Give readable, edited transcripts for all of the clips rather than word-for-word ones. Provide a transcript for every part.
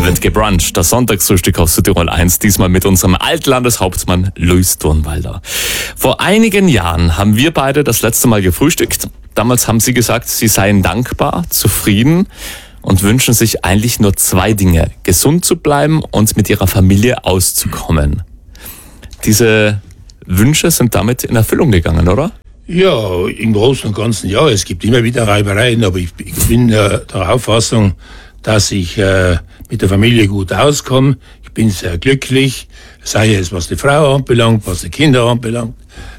wird gebruncht. Das Sonntagsfrühstück auf Südtirol 1, diesmal mit unserem Altlandeshauptmann Luis Turnwalder. Vor einigen Jahren haben wir beide das letzte Mal gefrühstückt. Damals haben Sie gesagt, Sie seien dankbar, zufrieden und wünschen sich eigentlich nur 2 Dinge. Gesund zu bleiben und mit Ihrer Familie auszukommen. Diese Wünsche sind damit in Erfüllung gegangen, oder? Ja, im Großen und Ganzen ja. Es gibt immer wieder Reibereien, aber ich bin der Auffassung, dass ich mit der Familie gut auskomme. Ich bin sehr glücklich, sei es was die Frau anbelangt, was die Kinder anbelangt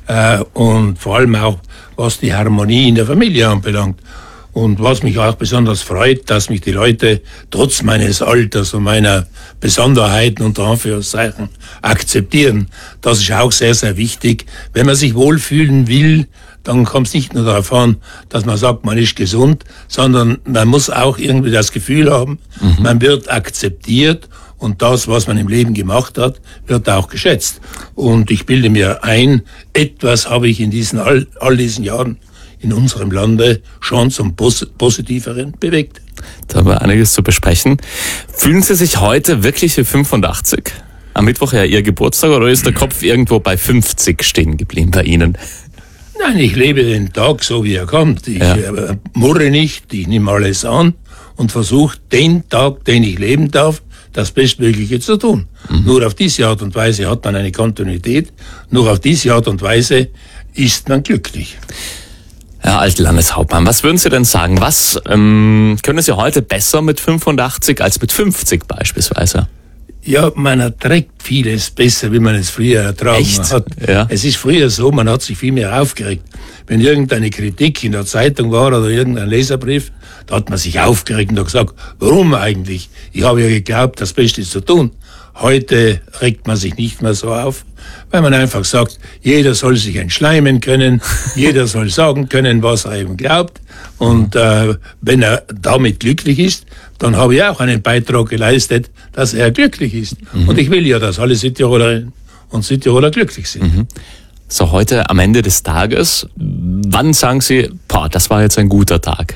und vor allem auch was die Harmonie in der Familie anbelangt. Und was mich auch besonders freut, dass mich die Leute trotz meines Alters und meiner Besonderheiten unter Anführungszeichen akzeptieren. Das ist auch sehr, sehr wichtig. Wenn man sich wohlfühlen will, dann kommt es nicht nur darauf an, dass man sagt, man ist gesund, sondern man muss auch irgendwie das Gefühl haben, man wird akzeptiert und das, was man im Leben gemacht hat, wird auch geschätzt. Und ich bilde mir ein, etwas habe ich in diesen all diesen Jahren in unserem Lande schon zum Positiveren bewegt. Da haben wir einiges zu besprechen. Fühlen Sie sich heute wirklich wie 85? Am Mittwoch ja Ihr Geburtstag, oder ist der Kopf irgendwo bei 50 stehen geblieben bei Ihnen? Nein, ich lebe den Tag so, wie er kommt. Ich murre nicht, ich nehme alles an und versuche den Tag, den ich leben darf, das Bestmögliche zu tun. Nur auf diese Art und Weise hat man eine Kontinuität, nur auf diese Art und Weise ist man glücklich. Herr Altlandeshauptmann, was würden Sie denn sagen? Was können Sie heute besser mit 85 als mit 50 beispielsweise? Ja, man erträgt vieles besser, wie man es früher ertragen hat. Ja. Es ist früher so, man hat sich viel mehr aufgeregt. Wenn irgendeine Kritik in der Zeitung war oder irgendein Leserbrief, da hat man sich aufgeregt und hat gesagt, warum eigentlich? Ich habe ja geglaubt, das Beste zu tun. Heute regt man sich nicht mehr so auf, weil man einfach sagt, jeder soll sich entschleimen können, jeder soll sagen können, was er eben glaubt. Und wenn er damit glücklich ist, dann habe ich auch einen Beitrag geleistet, dass er glücklich ist. Und ich will ja, dass alle Südtirolerinnen und Südtiroler glücklich sind. So, heute am Ende des Tages, wann sagen Sie, das war jetzt ein guter Tag?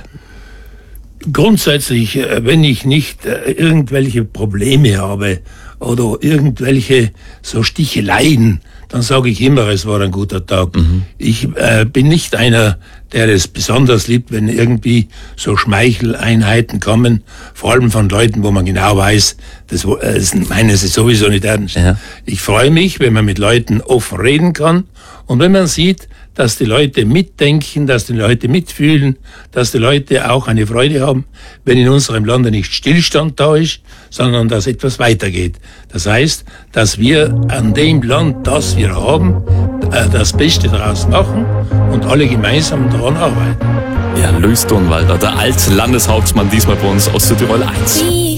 Grundsätzlich, wenn ich nicht irgendwelche Probleme habe oder irgendwelche so Sticheleien, dann sage ich immer, es war ein guter Tag. Ich bin nicht einer, der es besonders liebt, wenn irgendwie so Schmeicheleinheiten kommen, vor allem von Leuten, wo man genau weiß, das meinen sie sowieso nicht ernst. Ja. Ich freue mich, wenn man mit Leuten offen reden kann und wenn man sieht, dass die Leute mitdenken, dass die Leute mitfühlen, dass die Leute auch eine Freude haben, wenn in unserem Lande nicht Stillstand da ist, sondern dass etwas weitergeht. Das heißt, dass wir an dem Land, das wir haben, das Beste daraus machen und alle gemeinsam daran arbeiten. Ja, Luis Turnwalder, der Altlandeshauptmann, diesmal bei uns aus Südtirol 1.